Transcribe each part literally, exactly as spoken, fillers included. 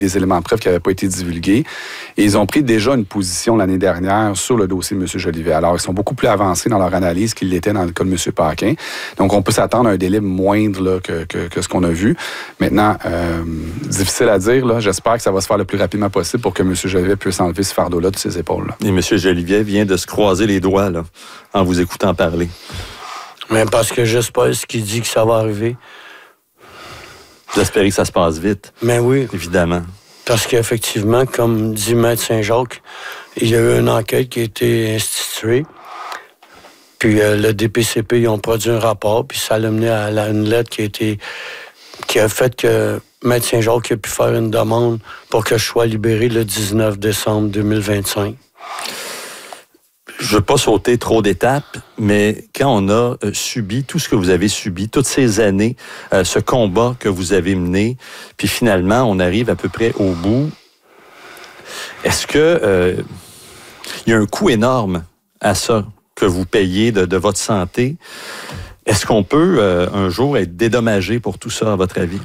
des éléments de preuve qui n'avaient pas été divulgués. Et ils ont pris déjà une position l'année dernière sur le dossier de M. Jolivet. Alors, ils sont beaucoup plus avancés dans leur analyse qu'ils l'étaient dans le cas de M. Paquin. Donc, on peut s'attendre à un délai moindre là, que, que, que ce qu'on a vu. Maintenant, euh, difficile à dire. Là. J'espère que ça va se faire le plus rapidement possible pour que M. Jolivet puisse enlever ce fardeau-là de ses épaules. Là. Et M. Jolivet vient de se croiser les doigts là, en vous écoutant parler. Mais parce que j'espère ce qu'il dit que ça va arriver. J'espère que ça se passe vite. Mais oui. Évidemment. Parce qu'effectivement, comme dit Maître Saint-Jacques, il y a eu une enquête qui a été instituée. Puis euh, le D P C P, ils ont produit un rapport, puis ça l'a mené à la, une lettre qui a été qui a fait que Maître Saint-Jacques a pu faire une demande pour que je sois libéré le dix-neuf décembre deux mille vingt-cinq. Je ne veux pas sauter trop d'étapes, mais quand on a euh, subi tout ce que vous avez subi, toutes ces années, euh, ce combat que vous avez mené, puis finalement, on arrive à peu près au bout, est-ce que euh, il y a un coût énorme à ça que vous payez de, de votre santé? Est-ce qu'on peut euh, un jour être dédommagé pour tout ça, à votre avis?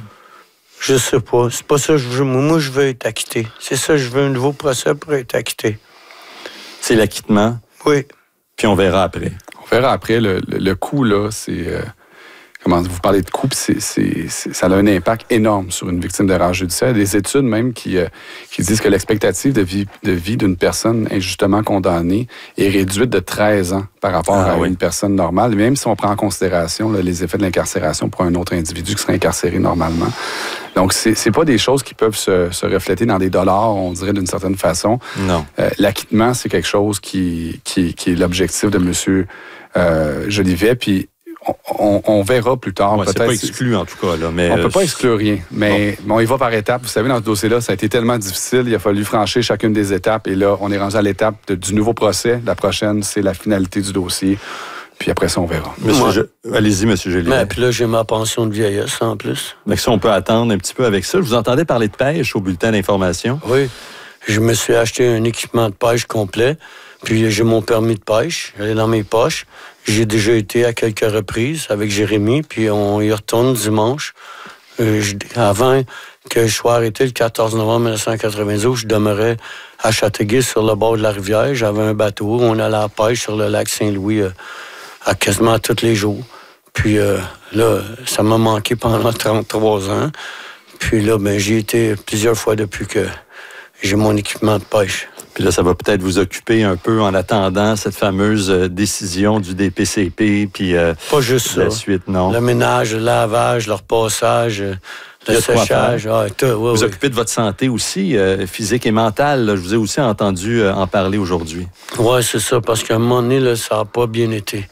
Je sais pas. C'est pas ça que je veux. Moi, je veux être acquitté. C'est ça, je veux un nouveau procès pour être acquitté. C'est l'acquittement? Oui. Puis on verra après. On verra après. Le, le, le coût, là, c'est... Euh, comment vous parlez de coût, c'est, c'est, c'est, ça a un impact énorme sur une victime d'erreur judiciaire. Des études même qui, euh, qui disent que l'expectative de vie, de vie d'une personne injustement condamnée est réduite de treize ans par rapport ah, à oui. une personne normale, même si on prend en considération là, les effets de l'incarcération pour un autre individu qui serait incarcéré normalement. Donc, c'est, c'est pas des choses qui peuvent se, se refléter dans des dollars, on dirait d'une certaine façon. Non. Euh, l'acquittement, c'est quelque chose qui, qui, qui est l'objectif de M. Euh, Jolivet, puis On, on verra plus tard. Ouais, peut-être. C'est pas exclu, en tout cas. Là, mais on ne peut pas exclure rien. Mais bon. bon, il va par étapes. Vous savez, dans ce dossier-là, ça a été tellement difficile. Il a fallu franchir chacune des étapes. Et là, on est rendu à l'étape de, du nouveau procès. La prochaine, c'est la finalité du dossier. Puis après ça, on verra. Monsieur Je... Allez-y, M. Jolivet. Mais puis là, j'ai ma pension de vieillesse en plus. Donc ça, on peut attendre un petit peu avec ça. Je vous entendais parler de pêche au bulletin d'information. Oui. Je me suis acheté un équipement de pêche complet. Puis j'ai mon permis de pêche. Elle est dans mes poches. J'ai déjà été à quelques reprises avec Jérémy, puis on y retourne dimanche. Euh, je, avant que je sois arrêté le quatorze novembre mille neuf cent quatre-vingt-douze, je demeurais à Châteauguay sur le bord de la rivière. J'avais un bateau. On allait à la pêche sur le lac Saint-Louis euh, à quasiment tous les jours. Puis euh, là, ça m'a manqué pendant trente-trois ans. Puis là, ben, j'y ai été plusieurs fois depuis que j'ai mon équipement de pêche. Puis là, ça va peut-être vous occuper un peu en attendant cette fameuse euh, décision du D P C P, puis euh, pas juste la ça. suite, non? Le ménage, le lavage, le repassage, le séchage. Ah, tout, ouais, vous ouais. occupez de votre santé aussi, euh, physique et mentale. Là. Je vous ai aussi entendu euh, en parler aujourd'hui. Oui, c'est ça, parce qu'à un moment donné, là, ça n'a pas bien été.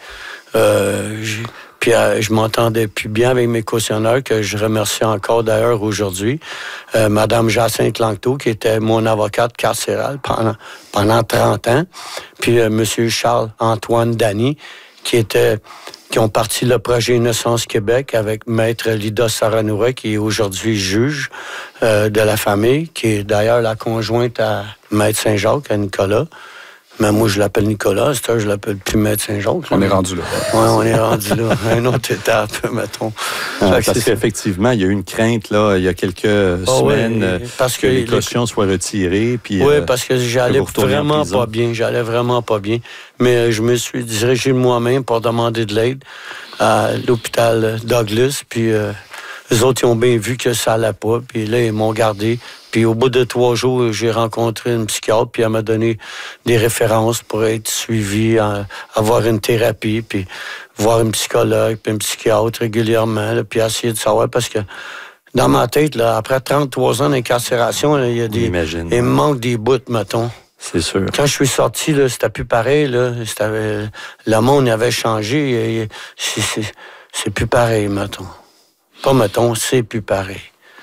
Euh, j'ai... Puis euh, je m'entendais plus bien avec mes cautionnaires, que je remercie encore d'ailleurs aujourd'hui. Euh, Madame Jacinthe Langteau, qui était mon avocate carcérale pendant, pendant trente ans. Puis euh, Monsieur Charles-Antoine Dany, qui était qui ont parti le projet Innocence Québec avec Maître Lida Saranoura, qui est aujourd'hui juge euh, de la famille, qui est d'ailleurs la conjointe à Maître Saint-Jacques, à Nicolas. Mais moi, je l'appelle Nicolas, c'est ça, je l'appelle plus Maître Saint-Jacques. On est rendu là. Oui, on est rendu là. Une autre étape, mettons. Ah, parce qu'effectivement, il y a eu une crainte, là, il y a quelques oh, semaines, oui, parce que, que les cautions les... soient retirées. Puis, oui, euh, parce que j'allais que vraiment pas bien. J'allais vraiment pas bien. Mais euh, je me suis dirigé moi-même pour demander de l'aide à l'hôpital Douglas. Puis euh, eux autres, ils ont bien vu que ça allait pas. Puis là, ils m'ont gardé. Puis au bout de trois jours, j'ai rencontré une psychiatre, puis elle m'a donné des références pour être suivi, à, avoir une thérapie, puis voir un psychologue, puis un psychiatre régulièrement, là, puis essayer de savoir, parce que dans ma tête, là, après trente-trois ans d'incarcération, il y a des, il me manque des bouts, mettons. C'est sûr. Quand je suis sorti, là, c'était plus pareil, là. C'était, le monde avait changé. C'est, c'est, c'est plus pareil, mettons. Pas mettons, c'est plus pareil.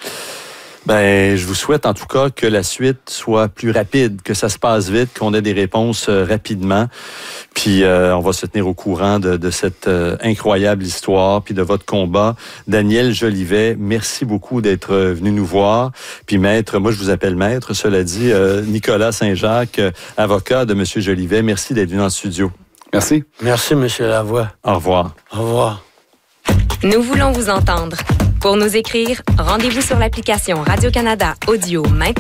Ben, je vous souhaite en tout cas que la suite soit plus rapide, que ça se passe vite, qu'on ait des réponses euh, rapidement. Puis euh, on va se tenir au courant de, de cette euh, incroyable histoire, puis de votre combat. Daniel Jolivet, merci beaucoup d'être venu nous voir. Puis maître, moi je vous appelle maître, cela dit, euh, Nicolas Saint-Jacques, euh, avocat de M. Jolivet, merci d'être venu dans le studio. Merci. Merci, M. Lavoie. Au revoir. Au revoir. Nous voulons vous entendre. Pour nous écrire, rendez-vous sur l'application Radio-Canada Audio maintenant